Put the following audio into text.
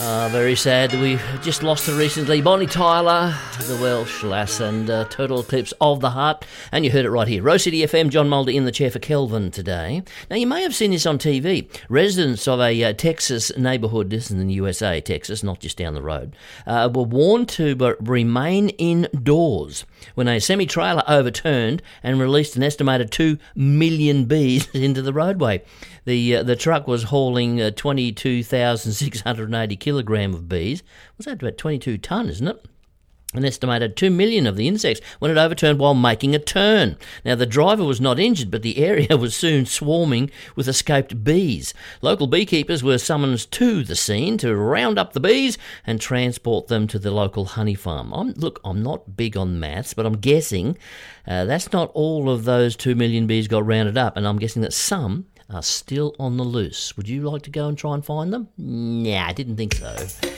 Very sad. We just lost her recently. Bonnie Tyler, the Welsh lass, and Total Eclipse of the Heart. And you heard it right here. Rose City FM, John Mulder in the chair for Kelvin today. Now, you may have seen this on TV. Residents of a Texas neighbourhood, this is in the USA, Texas, not just down the road, were warned to remain indoors when a semi-trailer overturned and released an estimated 2 million bees into the roadway. The truck was hauling 22,680 kilogram of bees. What's that, about 22 tonne, isn't it? An estimated 2 million of the insects when it overturned while making a turn. Now, the driver was not injured, but the area was soon swarming with escaped bees. Local beekeepers were summoned to the scene to round up the bees and transport them to the local honey farm. I'm not big on maths, but I'm guessing that's not all of those 2 million bees got rounded up, and I'm guessing that some are still on the loose. Would you like to go and try and find them? Nah, I didn't think so.